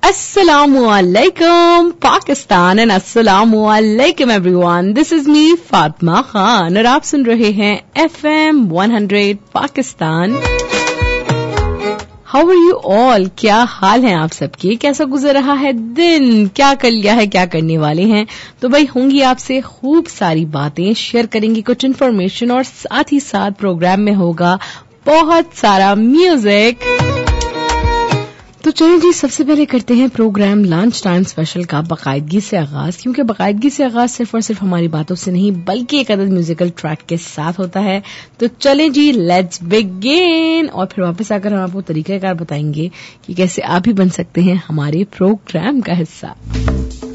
Assalamualaikum Pakistan and अस्सलामुअलैकुम everyone. This is me Fatima Khan और आप सुन रहे हैं FM 100 Pakistan. How are you all? क्या हाल है आप सबके? कैसा गुजर रहा है दिन? क्या कर लिया है? क्या करने वाले हैं? तो भाई होंगी आपसे खूब सारी बातें, शेयर करेंगे कुछ इन्फॉर्मेशन और साथ ही साथ प्रोग्राम में होगा बहुत सारा म्यूजिक. तो चलिए जी, सबसे पहले करते हैं प्रोग्राम लंच टाइम स्पेशल का बाकायदगी से आगाज, क्योंकि बाकायदगी से आगाज सिर्फ और सिर्फ हमारी बातों से नहीं बल्कि एक अदद म्यूजिकल ट्रैक के साथ होता है. तो चलें जी, लेट्स बिगिन. और फिर वापस आकर हम आपको तरीकाकार बताएंगे कि कैसे आप भी बन सकते हैं हमारे प्रोग्राम का हिस्सा.